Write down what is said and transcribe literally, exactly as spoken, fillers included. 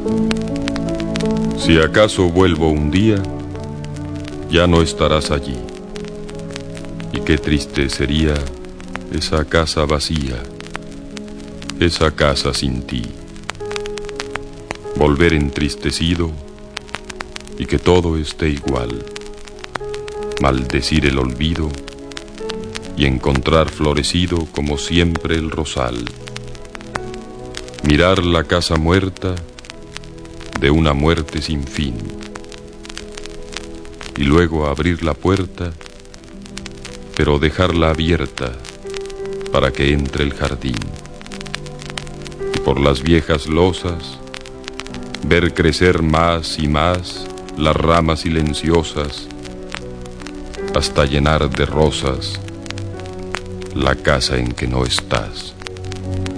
Si acaso vuelvo un día, ya no estarás allí. Y qué triste sería esa casa vacía, esa casa sin ti. Volver entristecido y que todo esté igual. Maldecir el olvido y encontrar florecido como siempre el rosal. Mirar la casa muerta de una muerte sin fin. Y luego abrir la puerta, pero dejarla abierta para que entre el jardín. Y por las viejas losas ver crecer más y más las ramas silenciosas hasta llenar de rosas la casa en que no estás.